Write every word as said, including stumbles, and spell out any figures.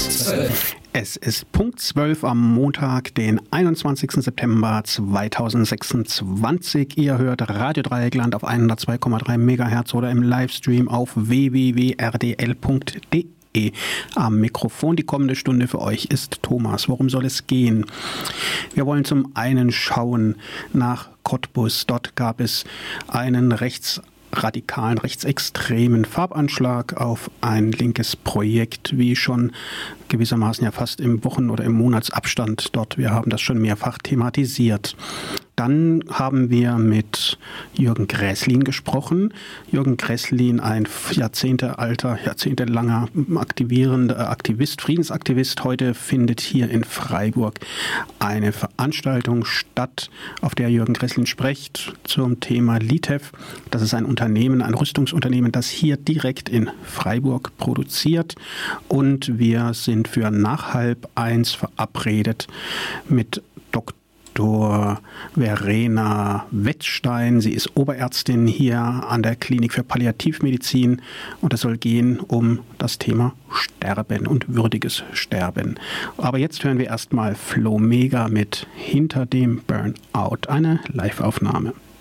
zwölf. Es ist Punkt zwölf am Montag, den einundzwanzigsten September zweitausendsechsundzwanzig. Ihr hört Radio Dreieckland auf hundertzwei Komma drei Megahertz oder im Livestream auf w w w punkt r d l punkt d e. Am Mikrofon die kommende Stunde für euch ist Thomas. Worum soll es gehen? Wir wollen zum einen schauen nach Cottbus. Dort gab es einen rechtsradikalen, rechtsextremen Farbanschlag auf ein linkes Projekt, wie schon gewissermaßen ja fast im Wochen- oder im Monatsabstand dort. Wir haben das schon mehrfach thematisiert. Dann haben wir mit Jürgen Gräslin gesprochen. Jürgen Gräslin, ein jahrzehntealter, jahrzehntelanger aktivierender Aktivist, Friedensaktivist. Heute findet hier in Freiburg eine Veranstaltung statt, auf der Jürgen Gräslin spricht zum Thema Litev. Das ist ein Unternehmen, ein Rüstungsunternehmen, das hier direkt in Freiburg produziert. Und wir sind für nach halb eins verabredet mit Doktor Doktor Verena Wettstein. Sie ist Oberärztin hier an der Klinik für Palliativmedizin und es soll gehen um das Thema Sterben und würdiges Sterben. Aber jetzt hören wir erstmal Flo Mega mit Hinter dem Burnout, eine Live-Aufnahme.